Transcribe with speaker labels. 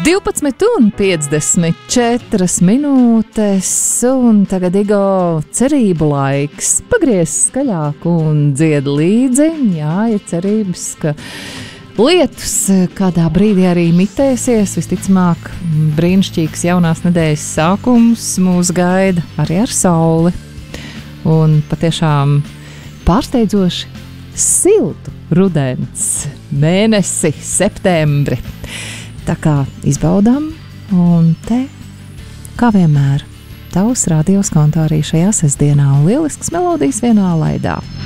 Speaker 1: 12,54 minūtes, un tagad Igo cerību laiks. Pagriez skaļāk un dzied līdzi. Jā, ir cerības, ka lietus kādā brīdī arī mitēsies. Visticamāk, brīnišķīgs jaunās nedēļas sākums mūs gaida arī ar sauli. Un patiešām pārsteidzoši siltu rudens mēnesi, septembri. Tā kā izbaudām, un te, kā vienmēr, tavs radios konto arī šajā sestdienā un lielisks melodijas vienā laidā.